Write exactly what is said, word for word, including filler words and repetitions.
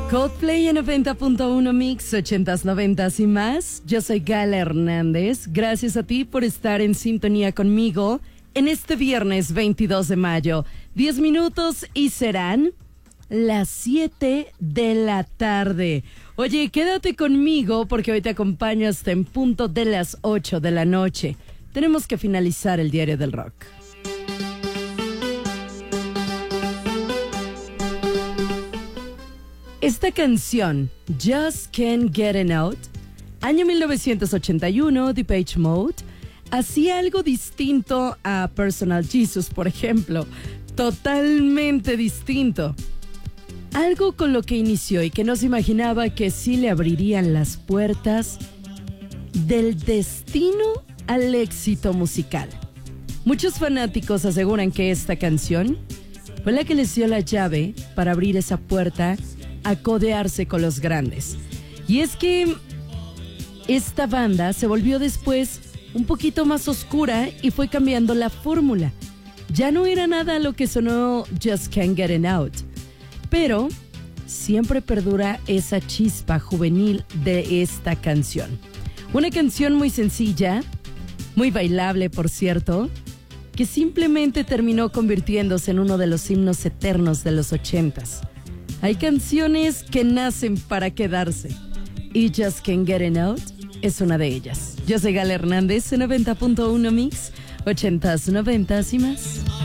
Coldplay en noventa punto uno Mix, ochentas, noventas y más. Yo soy Gala Hernández. Gracias a ti por estar en sintonía conmigo en este viernes veintidós de mayo. diez minutos y serán las siete de la tarde. Oye, quédate conmigo porque hoy te acompaño hasta en punto de las ocho de la noche. Tenemos que finalizar el diario del rock. Esta canción, Just Can't Get Enough, año mil novecientos ochenta y uno, Depeche Mode, hacía algo distinto a Personal Jesus, por ejemplo. Totalmente distinto. Algo con lo que inició y que no se imaginaba que sí le abrirían las puertas del destino al éxito musical. Muchos fanáticos aseguran que esta canción fue la que les dio la llave para abrir esa puerta a codearse con los grandes. Y es que esta banda se volvió después un poquito más oscura y fue cambiando la fórmula. Ya no era nada lo que sonó Just Can't Get Enough, pero siempre perdura esa chispa juvenil de esta canción. Una canción muy sencilla, muy bailable, por cierto, que simplemente terminó convirtiéndose en uno de los himnos eternos de los ochentas. Hay canciones que nacen para quedarse y Just Can't Get Enough es una de ellas. Yo soy Gala Hernández en noventa punto uno Mix, ochentas, noventas y más.